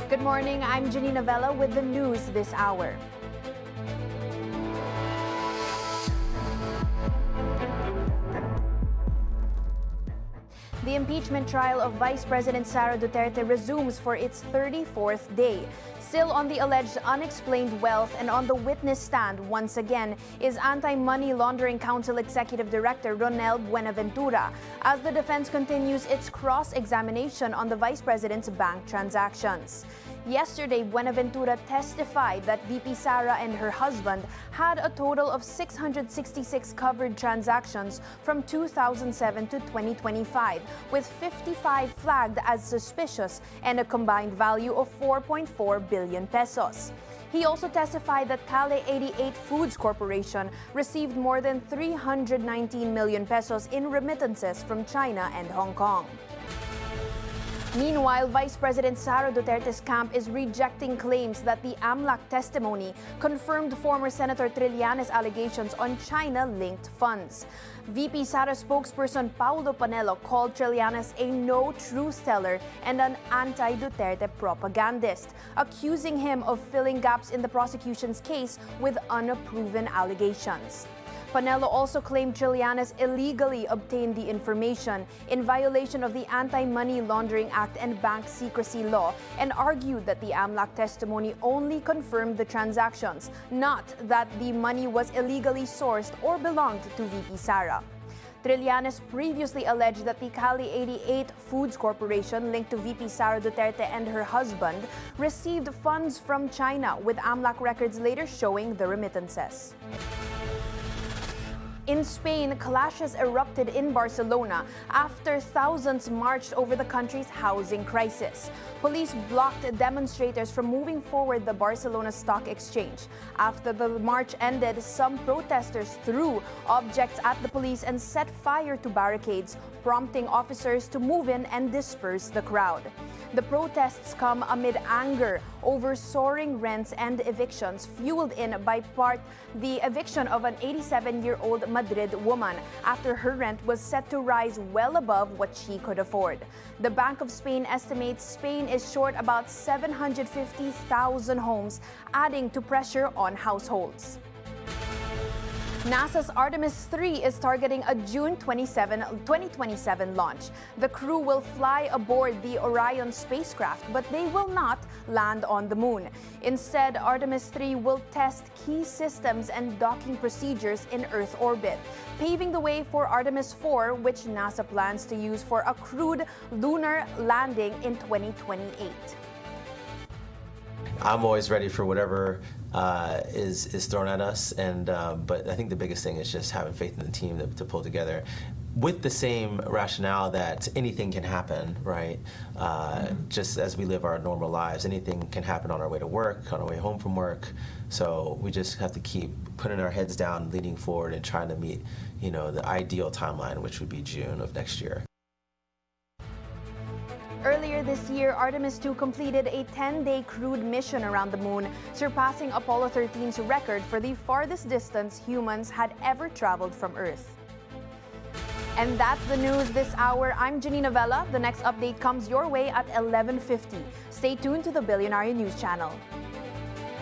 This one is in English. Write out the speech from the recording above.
Good morning, I'm Janina Vela with the news this hour. The impeachment trial of Vice President Sara Duterte resumes for its 34th day. Still on the alleged unexplained wealth and on the witness stand once again is Anti-Money Laundering Council Executive Director Ronel Buenaventura as the defense continues its cross-examination on the Vice President's bank transactions. Yesterday, Buenaventura testified that VP Sara and her husband had a total of 666 covered transactions from 2007 to 2025, with 55 flagged as suspicious and a combined value of 4.4 billion pesos. He also testified that Cali 88 Foods Corporation received more than 319 million pesos in remittances from China and Hong Kong. Meanwhile, Vice President Sara Duterte's camp is rejecting claims that the AMLAC testimony confirmed former Senator Trillanes' allegations on China-linked funds. VP Sara spokesperson Paulo Panelo called Trillanes a no-truth teller and an anti-Duterte propagandist, accusing him of filling gaps in the prosecution's case with unproven allegations. Panelo also claimed Trillanes illegally obtained the information in violation of the Anti-Money Laundering Act and Bank Secrecy Law and argued that the AMLAC testimony only confirmed the transactions, not that the money was illegally sourced or belonged to VP Sara. Trillanes previously alleged that the Cali 88 Foods Corporation linked to VP Sara Duterte and her husband received funds from China, with AMLAC records later showing the remittances. In Spain, clashes erupted in Barcelona after thousands marched over the country's housing crisis. Police blocked demonstrators from moving forward the Barcelona Stock Exchange. After the march ended, some protesters threw objects at the police and set fire to barricades, prompting officers to move in and disperse the crowd. The protests come amid anger over soaring rents and evictions, fueled in by part the eviction of an 87-year-old Madrid woman after her rent was set to rise well above what she could afford. The Bank of Spain estimates Spain is short about 750,000 homes, adding to pressure on households. NASA's Artemis 3 is targeting a June 2027 launch. The crew will fly aboard the Orion spacecraft, but they will not land on the moon. Instead, Artemis 3 will test key systems and docking procedures in Earth orbit, paving the way for Artemis 4, which NASA plans to use for a crewed lunar landing in 2028. I'm always ready for whatever is thrown at us, but I think the biggest thing is just having faith in the team to pull together with the same rationale that anything can happen, right? Just as we live our normal lives, anything can happen on our way to work, on our way home from work. So we just have to keep putting our heads down, leaning forward, and trying to meet, the ideal timeline, which would be June of next year. Earlier this year, Artemis 2 completed a 10-day crewed mission around the moon, surpassing Apollo 13's record for the farthest distance humans had ever traveled from Earth. And that's the news this hour. I'm Janina Vela. The next update comes your way at 11:50. Stay tuned to the Billionaire News Channel.